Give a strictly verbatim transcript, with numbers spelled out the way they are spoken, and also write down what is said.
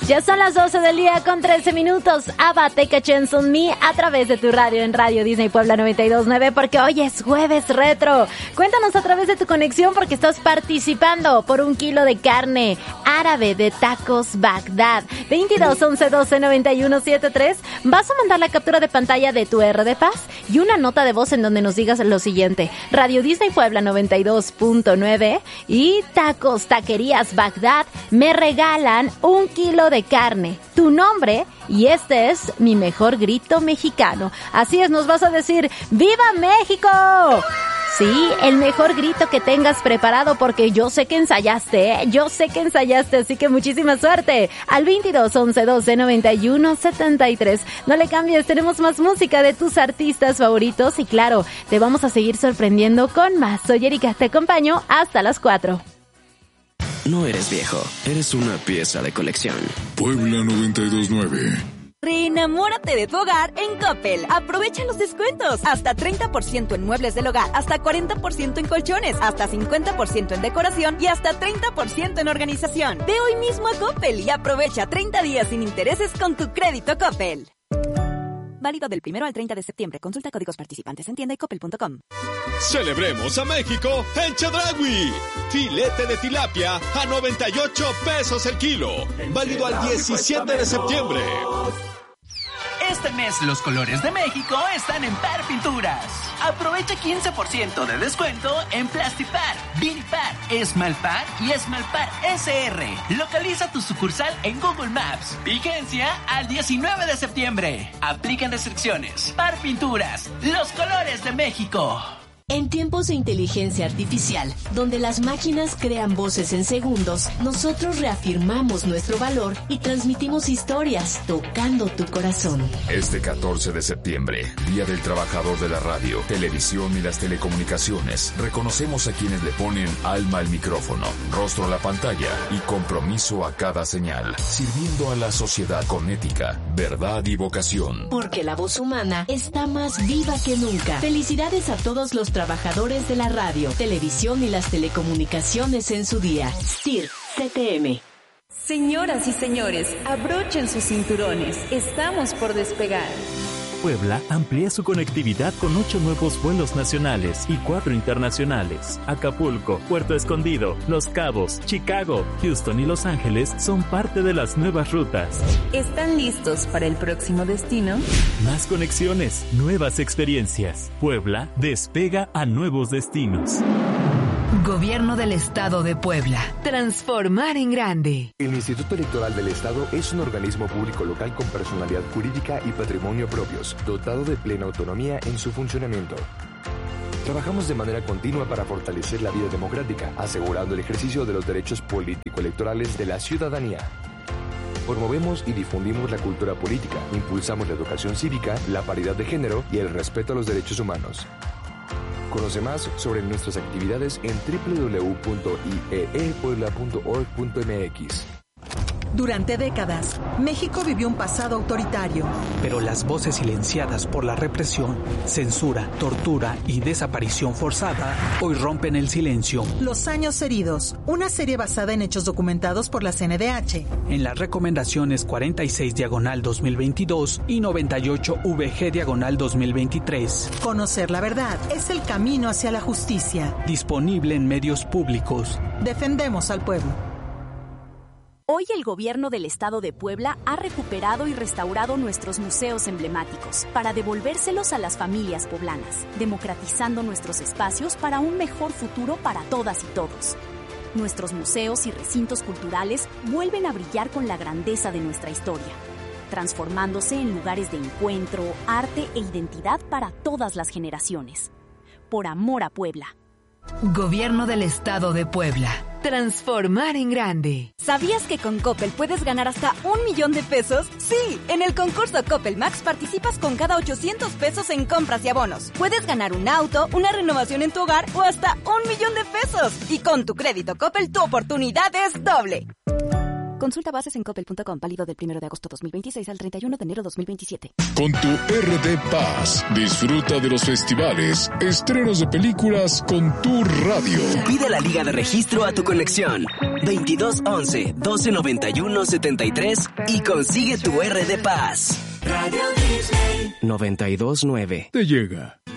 Ya son las doce del día con trece minutos. ABBA, Take a Chance on Me a través de tu radio en Radio Disney Puebla noventa y dos punto nueve, porque hoy es jueves retro. Cuéntanos a través de tu conexión porque estás participando por un kilo de carne árabe de Tacos Bagdad. veintidós once doce noventa y uno setenta y tres. Vas a mandar la captura de pantalla de tu R de Paz y una nota de voz en donde nos digas lo siguiente: Radio Disney Puebla noventa y dos punto nueve y Tacos Taquerías Bagdad me regalan un kilo de de carne, tu nombre, y este es mi mejor grito mexicano. Así es, nos vas a decir ¡Viva México! Sí, el mejor grito que tengas preparado, porque yo sé que ensayaste, ¿eh? Yo sé que ensayaste, así que muchísima suerte. Al veintidós once doce noventa y uno setenta y tres. No le cambies, tenemos más música de tus artistas favoritos y claro, te vamos a seguir sorprendiendo con más. Soy Erika, te acompaño hasta las cuatro. No eres viejo, eres una pieza de colección. Puebla noventa y dos punto nueve. Reenamórate de tu hogar en Coppel. Aprovecha los descuentos. Hasta treinta por ciento en muebles del hogar, hasta cuarenta por ciento en colchones, hasta cincuenta por ciento en decoración y hasta treinta por ciento en organización. Ve hoy mismo a Coppel y aprovecha treinta días sin intereses con tu crédito Coppel. Válido del primero al treinta de septiembre. Consulta códigos participantes en tienda y coppel punto com. Celebremos a México en Chedraui. Filete de tilapia a noventa y ocho pesos el kilo. Válido al diecisiete de septiembre. Este mes los colores de México están en Par Pinturas. Aprovecha quince por ciento de descuento en Plastipar, Vinipar, Esmalpar y Esmalpar S R. Localiza tu sucursal en Google Maps. Vigencia al diecinueve de septiembre. Aplican restricciones. Par Pinturas, los colores de México. En tiempos de inteligencia artificial, donde las máquinas crean voces en segundos, nosotros reafirmamos nuestro valor y transmitimos historias tocando tu corazón. Este catorce de septiembre, Día del Trabajador de la Radio, Televisión y las Telecomunicaciones, reconocemos a quienes le ponen alma al micrófono, rostro a la pantalla y compromiso a cada señal, sirviendo a la sociedad con ética, verdad y vocación. Porque la voz humana está más viva que nunca. Felicidades a todos los trabajadores de la radio, televisión y las telecomunicaciones en su día. S T I R, C T M. Señoras y señores, abrochen sus cinturones. Estamos por despegar. Puebla amplía su conectividad con ocho nuevos vuelos nacionales y cuatro internacionales. Acapulco, Puerto Escondido, Los Cabos, Chicago, Houston y Los Ángeles son parte de las nuevas rutas. ¿Están listos para el próximo destino? Más conexiones, nuevas experiencias. Puebla despega a nuevos destinos. Gobierno del Estado de Puebla. Transformar en grande. El Instituto Electoral del Estado es un organismo público local con personalidad jurídica y patrimonio propios, dotado de plena autonomía en su funcionamiento. Trabajamos de manera continua para fortalecer la vida democrática, asegurando el ejercicio de los derechos político-electorales de la ciudadanía. Promovemos y difundimos la cultura política, impulsamos la educación cívica, la paridad de género y el respeto a los derechos humanos. Conoce más sobre nuestras actividades en doble u doble u doble u punto i e e puebla punto org punto m x. Durante décadas, México vivió un pasado autoritario. Pero las voces silenciadas por la represión, censura, tortura y desaparición forzada hoy rompen el silencio. Los años heridos, una serie basada en hechos documentados por la C N D H. En las recomendaciones cuarenta y seis diagonal dos mil veintidós y noventa y ocho V G diagonal dos mil veintitrés. Conocer la verdad es el camino hacia la justicia. Disponible en medios públicos. Defendemos al pueblo. Hoy el gobierno del Estado de Puebla ha recuperado y restaurado nuestros museos emblemáticos para devolvérselos a las familias poblanas, democratizando nuestros espacios para un mejor futuro para todas y todos. Nuestros museos y recintos culturales vuelven a brillar con la grandeza de nuestra historia, transformándose en lugares de encuentro, arte e identidad para todas las generaciones. Por amor a Puebla. Gobierno del Estado de Puebla. Transformar en grande. ¿Sabías que con Coppel puedes ganar hasta un millón de pesos? Sí, en el concurso Coppel Max participas con cada ochocientos pesos en compras y abonos. Puedes ganar un auto, una renovación en tu hogar o hasta un millón de pesos. Y con tu crédito Coppel tu oportunidad es doble. Consulta bases en coppel punto com, válido del primero de agosto dos mil veintiséis al treinta y uno de enero dos mil veintisiete. Con tu R D Paz, disfruta de los festivales, estrenos de películas con tu radio. Pide la liga de registro a tu conexión. veintidós once, doce noventa y uno, setenta y tres y consigue tu R D Paz. Radio Disney noventa y dos nueve. Te llega.